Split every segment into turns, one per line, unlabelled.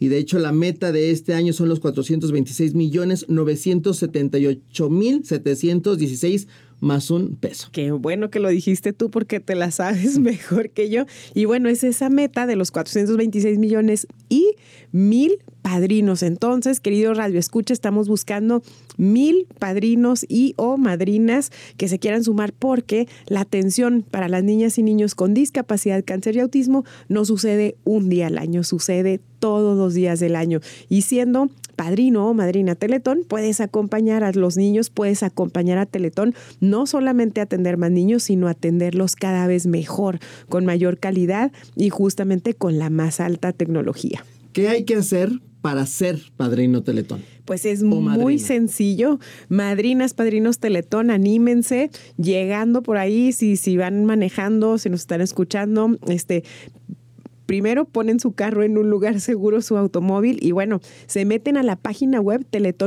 y de hecho la meta de este año son los 426,978,716 más un peso.
Qué bueno que lo dijiste tú porque te la sabes mejor que yo. Y bueno, es esa meta de los 426 millones y 1,000 padrinos. Entonces, querido Radio Escucha, estamos buscando 1,000 padrinos y o madrinas que se quieran sumar, porque la atención para las niñas y niños con discapacidad, cáncer y autismo no sucede un día al año, sucede todos los días del año. Y siendo padrino o madrina Teletón, puedes acompañar a los niños, puedes acompañar a Teletón, no solamente a atender más niños, sino a atenderlos cada vez mejor, con mayor calidad y justamente con la más alta tecnología.
¿Qué hay que hacer para ser padrino Teletón?
Pues es muy sencillo. Madrinas, padrinos Teletón, anímense, llegando por ahí, si van manejando, si nos están escuchando, primero ponen su carro en un lugar seguro, su automóvil, y bueno, se meten a la página web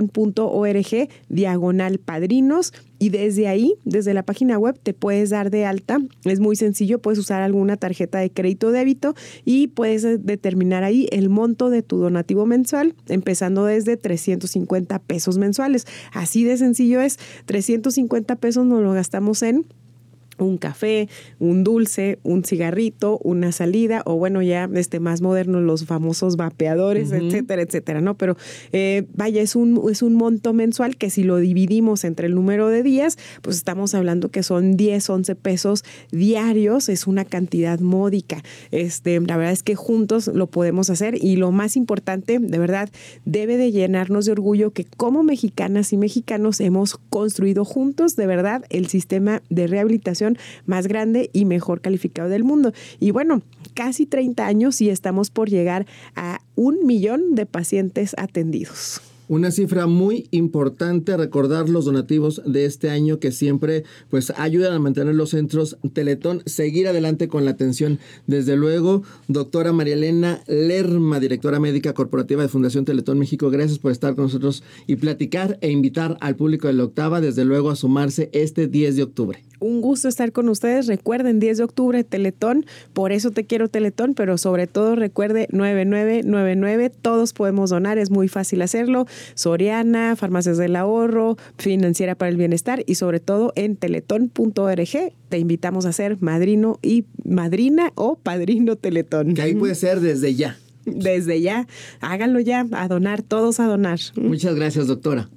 teletón.org/padrinos, y desde ahí, desde la página web, te puedes dar de alta. Es muy sencillo, puedes usar alguna tarjeta de crédito o débito y puedes determinar ahí el monto de tu donativo mensual, empezando desde 350 pesos mensuales. Así de sencillo es. 350 pesos nos lo gastamos en un café, un dulce, un cigarrito, una salida, o bueno, ya más moderno, los famosos vapeadores, etcétera, etcétera, ¿no? Pero vaya, es un monto mensual que si lo dividimos entre el número de días, pues estamos hablando que son 10, 11 pesos diarios, es una cantidad módica. La verdad es que juntos lo podemos hacer, y lo más importante, de verdad, debe de llenarnos de orgullo que como mexicanas y mexicanos hemos construido juntos, de verdad, el sistema de rehabilitación más grande y mejor calificado del mundo. Y bueno, casi 30 años y estamos por llegar a 1 millón de pacientes atendidos.
Una cifra muy importante, recordar los donativos de este año que siempre pues ayudan a mantener los centros Teletón, seguir adelante con la atención. Desde luego, doctora María Elena Lerma, directora médica corporativa de Fundación Teletón México, gracias por estar con nosotros y platicar e invitar al público de la octava, desde luego, a sumarse este 10 de octubre.
Un gusto estar con ustedes. Recuerden, 10 de octubre, Teletón, por eso te quiero Teletón, pero sobre todo recuerde 9999, todos podemos donar, es muy fácil hacerlo. Soriana, Farmacias del Ahorro, Financiera para el Bienestar, y sobre todo en teletón.org te invitamos a ser madrino y madrina o padrino Teletón.
Que ahí puede ser desde ya.
Desde ya, háganlo ya, a donar, todos a donar.
Muchas gracias, doctora.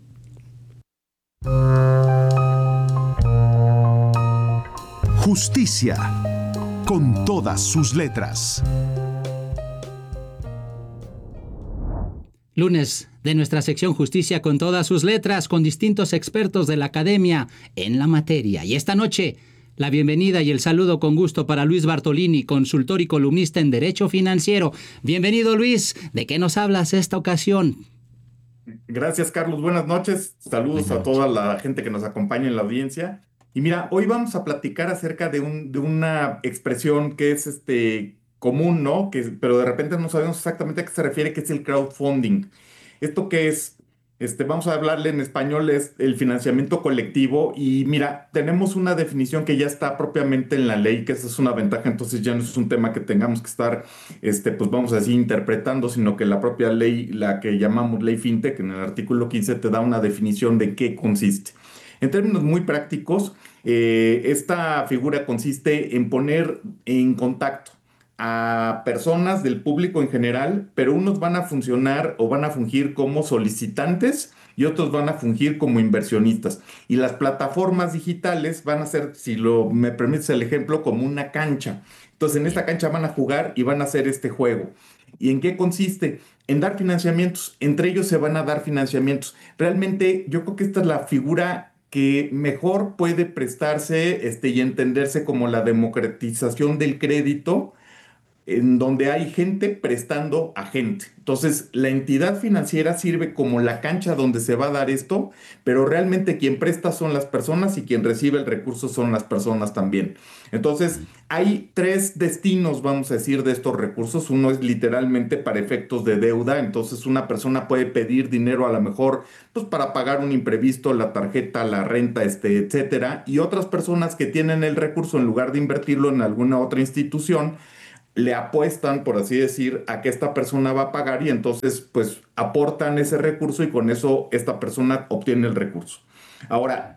Justicia, con todas sus letras.
Lunes de nuestra sección Justicia con todas sus letras, con distintos expertos de la academia en la materia. Y esta noche, la bienvenida y el saludo con gusto para Luis Bartolini, consultor y columnista en Derecho Financiero. Bienvenido, Luis. ¿De qué nos hablas esta ocasión?
Gracias, Carlos. Buenas noches. Saludos a toda la gente que nos acompaña en la audiencia. Y mira, hoy vamos a platicar acerca de una expresión que es común, ¿no? Pero de repente no sabemos exactamente a qué se refiere, que es el crowdfunding. ¿Esto qué es? Vamos a hablarle en español, es el financiamiento colectivo. Y mira, tenemos una definición que ya está propiamente en la ley, que esa es una ventaja, entonces ya no es un tema que tengamos que estar, pues vamos a decir, interpretando, sino que la propia ley, la que llamamos ley FinTech, en el artículo 15, te da una definición de qué consiste. En términos muy prácticos, esta figura consiste en poner en contacto a personas del público en general, pero unos van a funcionar o van a fungir como solicitantes y otros van a fungir como inversionistas. Y las plataformas digitales van a ser, si me permites el ejemplo, como una cancha. Entonces, en esta cancha van a jugar y van a hacer este juego. ¿Y en qué consiste? En dar financiamientos. Entre ellos se van a dar financiamientos. Realmente, yo creo que esta es la figura que mejor puede prestarse y entenderse como la democratización del crédito, en donde hay gente prestando a gente. Entonces, la entidad financiera sirve como la cancha donde se va a dar esto, pero realmente quien presta son las personas y quien recibe el recurso son las personas también. Entonces, hay 3 destinos, vamos a decir, de estos recursos. Uno es literalmente para efectos de deuda. Entonces, una persona puede pedir dinero a lo mejor pues, para pagar un imprevisto, la tarjeta, la renta, etcétera. Y otras personas que tienen el recurso, en lugar de invertirlo en alguna otra institución, le apuestan, por así decir, a que esta persona va a pagar y entonces pues aportan ese recurso y con eso esta persona obtiene el recurso. Ahora,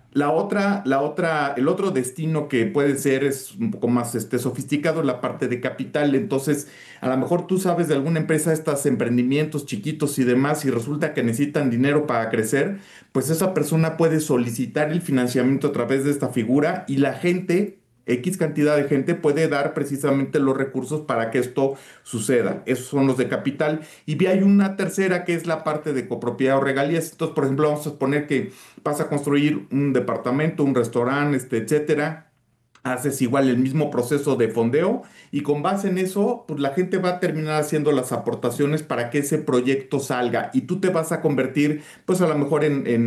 el otro destino que puede ser es un poco más sofisticado, la parte de capital. Entonces, a lo mejor tú sabes de alguna empresa, estos emprendimientos chiquitos y demás, y resulta que necesitan dinero para crecer, pues esa persona puede solicitar el financiamiento a través de esta figura y la gente, X cantidad de gente, puede dar precisamente los recursos para que esto suceda. Esos son los de capital. Y hay una tercera que es la parte de copropiedad o regalías. Entonces, por ejemplo, vamos a suponer que vas a construir un departamento, un restaurante, etcétera. Haces igual el mismo proceso de fondeo y con base en eso, pues la gente va a terminar haciendo las aportaciones para que ese proyecto salga y tú te vas a convertir, pues a lo mejor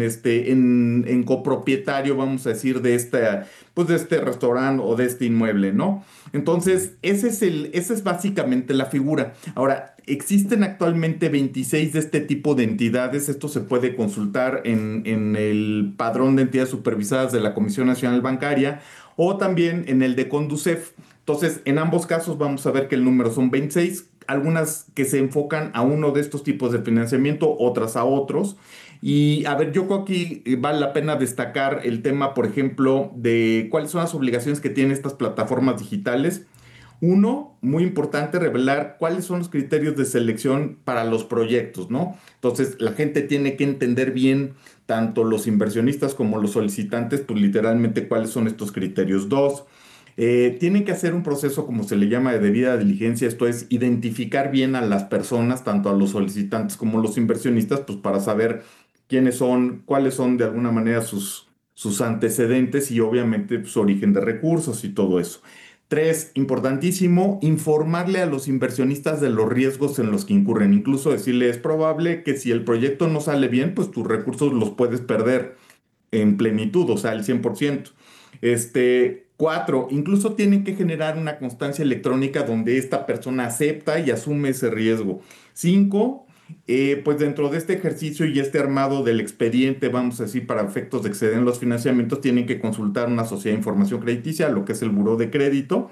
en copropietario, vamos a decir, de este restaurante o de este inmueble, ¿no? Entonces, esa es básicamente la figura. Ahora, existen actualmente 26 de este tipo de entidades. Esto se puede consultar en el padrón de entidades supervisadas de la Comisión Nacional Bancaria o también en el de Conducef. Entonces, en ambos casos vamos a ver que el número son 26, algunas que se enfocan a uno de estos tipos de financiamiento, otras a otros. Y a ver, yo creo que aquí vale la pena destacar el tema, por ejemplo, de cuáles son las obligaciones que tienen estas plataformas digitales. Uno, muy importante, revelar cuáles son los criterios de selección para los proyectos, ¿no? Entonces, la gente tiene que entender bien, tanto los inversionistas como los solicitantes, pues literalmente cuáles son estos criterios. Dos, tienen que hacer un proceso, como se le llama, de debida diligencia. Esto es identificar bien a las personas, tanto a los solicitantes como a los inversionistas, pues para saber quiénes son, cuáles son de alguna manera sus antecedentes y obviamente su origen de recursos y todo eso. Tres, importantísimo, informarle a los inversionistas de los riesgos en los que incurren. Incluso decirle, es probable que si el proyecto no sale bien, pues tus recursos los puedes perder en plenitud, o sea, el 100%. Cuatro, incluso tienen que generar una constancia electrónica donde esta persona acepta y asume ese riesgo. Cinco, pues dentro de este ejercicio y este armado del expediente, vamos a decir, para efectos de exceder en los financiamientos, tienen que consultar una sociedad de información crediticia, lo que es el buró de crédito.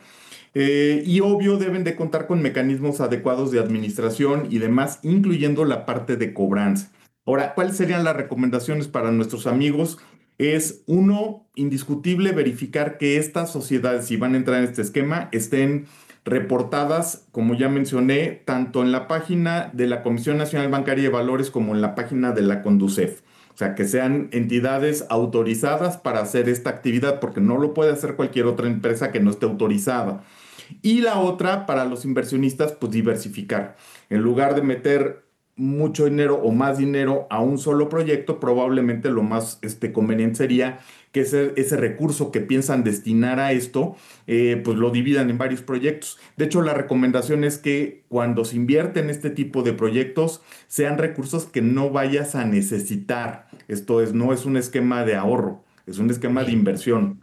Y obvio deben de contar con mecanismos adecuados de administración y demás, incluyendo la parte de cobranza. Ahora, ¿cuáles serían las recomendaciones para nuestros amigos? Es uno, indiscutible, verificar que estas sociedades, si van a entrar en este esquema, estén reportadas, como ya mencioné, tanto en la página de la Comisión Nacional Bancaria de Valores como en la página de la Conducef. O sea, que sean entidades autorizadas para hacer esta actividad, porque no lo puede hacer cualquier otra empresa que no esté autorizada. Y la otra, para los inversionistas, pues diversificar. En lugar de meter mucho dinero o más dinero a un solo proyecto, probablemente lo más conveniente sería que ese recurso que piensan destinar a esto, pues lo dividan en varios proyectos. De hecho, la recomendación es que cuando se invierte en este tipo de proyectos, sean recursos que no vayas a necesitar. Esto no es un esquema de ahorro, es un esquema de inversión.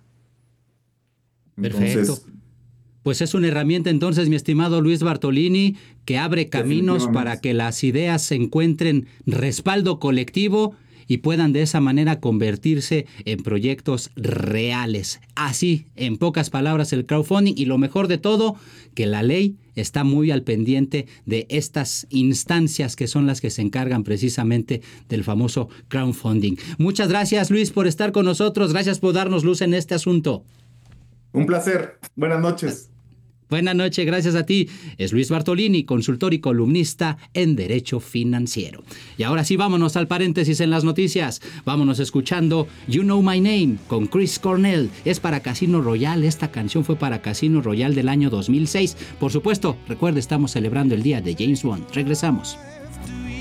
Perfecto.
Entonces,
pues es una herramienta entonces, mi estimado Luis Bartolini, que abre caminos para que las ideas encuentren respaldo colectivo y puedan de esa manera convertirse en proyectos reales. Así, en pocas palabras, el crowdfunding, y lo mejor de todo, que la ley está muy al pendiente de estas instancias que son las que se encargan precisamente del famoso crowdfunding. Muchas gracias, Luis, por estar con nosotros. Gracias por darnos luz en este asunto.
Un placer. Buenas noches.
Buenas noches, gracias a ti. Es Luis Bartolini, consultor y columnista en Derecho Financiero. Y ahora sí, vámonos al paréntesis en las noticias. Vámonos escuchando You Know My Name con Chris Cornell. Es para Casino Royale. Esta canción fue para Casino Royale del año 2006. Por supuesto, recuerde, estamos celebrando el día de James Bond. Regresamos.